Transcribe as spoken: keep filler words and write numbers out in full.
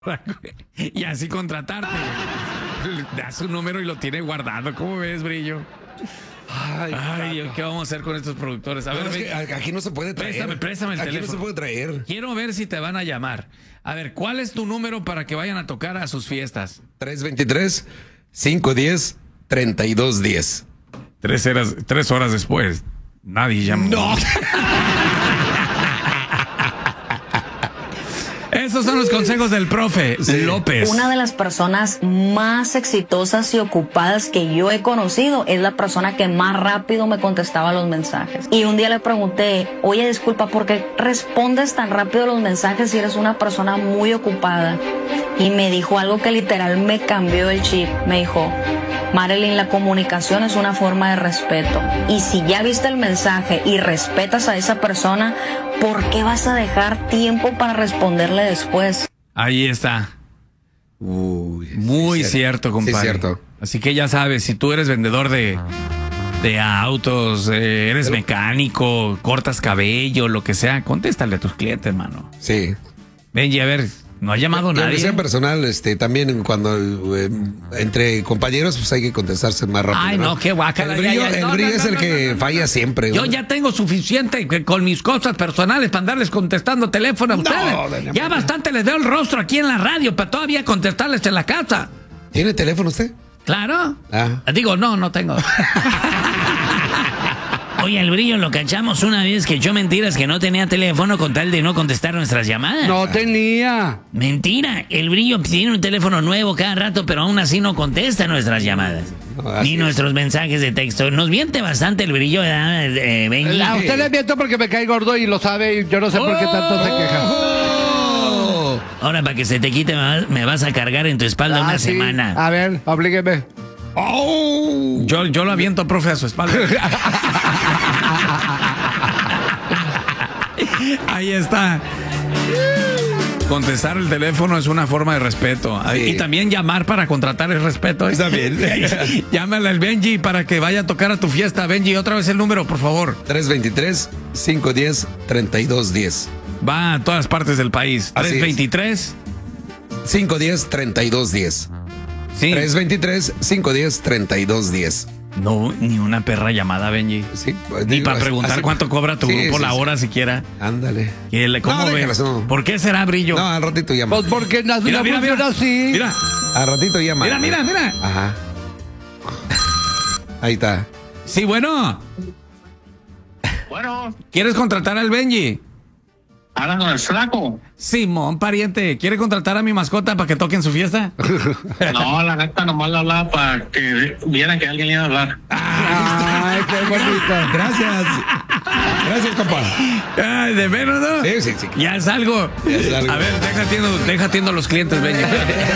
Y así contratarte. Le das un número y lo tiene guardado. ¿Cómo ves, Brillo? Ay, Ay, ¿qué vamos a hacer con estos productores? A no, ver, es ven, que aquí no se puede traer. préstame, préstame el aquí teléfono. no se puede traer. Quiero ver si te van a llamar. A ver, ¿cuál es tu número para que vayan a tocar a sus fiestas? tres veintitrés, cinco diez, treinta y dos diez. Tres horas, tres horas después. Nadie llamó. No. Esos son los consejos del profe Sí. López. Una de las personas más exitosas y ocupadas que yo he conocido es la persona que más rápido me contestaba los mensajes. Y un día le pregunté, oye, disculpa, ¿por qué respondes tan rápido los mensajes si eres una persona muy ocupada? Y me dijo algo que literal me cambió el chip. Me dijo, Marilyn, la comunicación es una forma de respeto. Y si ya viste el mensaje y respetas a esa persona, ¿por qué vas a dejar tiempo para responderle después? Ahí está. Uy, Muy sí, cierto, compadre. Sí, cierto. Así que ya sabes, si tú eres vendedor de, de autos, eh, eres Pero- mecánico, cortas cabello, lo que sea, contéstale a tus clientes, hermano. Sí. Benji, a ver, no ha llamado Y aunque nadie. sea personal, este, también cuando eh, entre compañeros, pues hay que contestarse más rápido. Ay, no, qué guácala, El brillo, ya, ya, el no, brillo no, es no, el no, que no, no, falla no. siempre. Yo güey. ya tengo suficiente que- con mis cosas personales para andarles contestando teléfono a No, ustedes. doña Ya María. bastante les veo el rostro aquí en la radio para todavía contestarles en la casa. ¿Tiene teléfono usted? ¿Claro? Ah. Digo, no, no tengo. Oye, el Brillo lo cachamos una vez que echó mentiras que no tenía teléfono con tal de no contestar nuestras llamadas. No tenía. Mentira, el Brillo tiene un teléfono nuevo cada rato, pero aún así no contesta nuestras llamadas. No, así Ni es. nuestros mensajes de texto. Nos miente bastante el Brillo, ¿verdad, eh, Benji? A usted le miento porque me cae gordo y lo sabe y yo no sé por qué tanto se queja. Oh. Ahora, para que se te quite, me vas, me vas a cargar en tu espalda Ah, una sí. semana. A ver, oblígueme. Oh. Yo, yo lo aviento, profe, a su espalda. Ahí está. Contestar el teléfono es una forma de respeto. Sí. Y también llamar para contratar es respeto. ¿eh? Está bien. Llámale al Benji para que vaya a tocar a tu fiesta. Benji, otra vez el número, por favor. tres veintitrés, cinco diez, treinta y dos diez. Va a todas partes del país. Así es. tres veintitrés. cinco diez, treinta y dos diez. Sí. tres veintitrés, cinco diez, treinta y dos diez. No, ni una perra llamada, Benji. Sí, pues, Ni digo, para así- preguntar así- cuánto cobra tu Sí, grupo sí, la sí. hora siquiera. Ándale. ¿Qué le- ¿Cómo No, ves? déjalas, no. ¿Por qué será, Brillo? No, al ratito llama. Pues porque no, Mira, no mira, funciona mira. así. Mira, Al ratito llama. mira, mira, mira. Ajá. Ahí está. Sí, bueno. Bueno, ¿Quieres contratar al Benji? hablan con el flaco. Simón, pariente, ¿quiere contratar a mi mascota para que toque en su fiesta? No, la neta nomás le hablaba para que vieran que alguien le iba a hablar. Ay, qué bonito. Gracias. Gracias, compa. Ay, de menos, ¿no? Sí, sí, sí. Ya es algo. Ya es algo. A ver, deja atiendo, deja atiendo a los clientes, Benji. espérate.